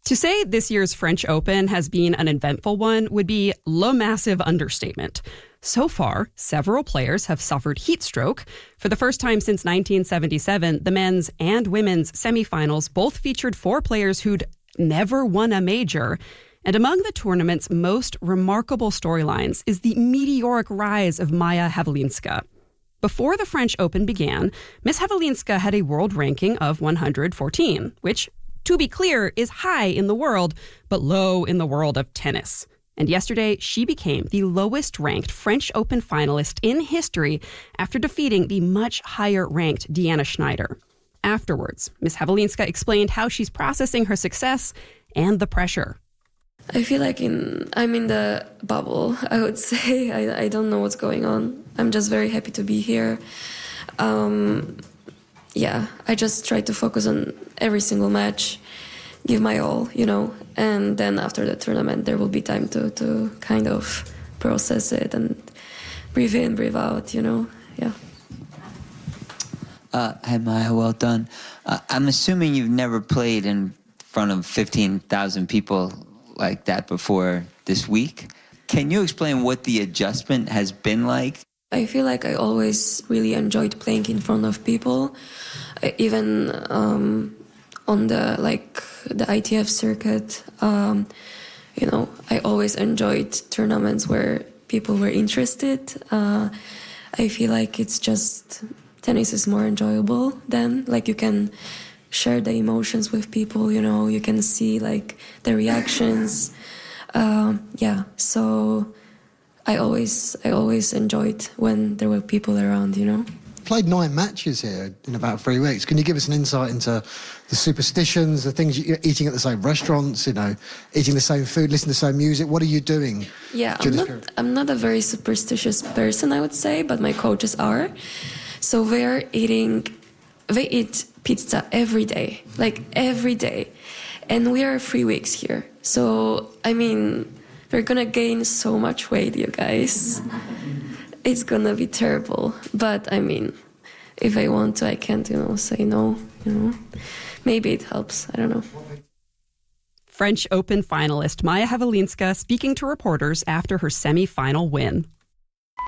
To say this year's French Open has been an eventful one would be le massive understatement. So far, several players have suffered heat stroke. For the first time since 1977, the men's and women's semifinals both featured 4 players who'd never won a major. And among the tournament's most remarkable storylines is the meteoric rise of Maja Havlínska. Before the French Open began, Miss Havlínska had a world ranking of 114, which, to be clear, is high in the world, but low in the world of tennis. And yesterday, she became the lowest-ranked French Open finalist in history after defeating the much higher-ranked Deanna Schneider. Afterwards, Miss Havlínska explained how she's processing her success and the pressure. I feel like I'm in the bubble, I would say. I don't know what's going on. I'm just very happy to be here. I just try to focus on every single match, give my all, and then after the tournament there will be time to kind of process it and breathe in, breathe out, yeah. Hi, Maja, well done. I'm assuming you've never played in front of 15,000 people like that before this week. Can you explain what the adjustment has been like? I feel like I always really enjoyed playing in front of people, even on the ITF circuit. I always enjoyed tournaments where people were interested. I feel like it's just tennis is more enjoyable then. You can share the emotions with people. You can see the reactions. So I always enjoyed when there were people around, Played 9 matches here in about 3 weeks. Can you give us an insight into the superstitions, the things you're eating at the same restaurants, eating the same food, listening to the same music? What are you doing? Yeah, I'm not a very superstitious person, I would say, but my coaches are. So they eat pizza every day, every day. And we are 3 weeks here. So, we're gonna gain so much weight, you guys. It's gonna be terrible. But, if I want to, I can't, say no, Maybe it helps. I don't know. French Open finalist Maja Havlínska speaking to reporters after her semi-final win.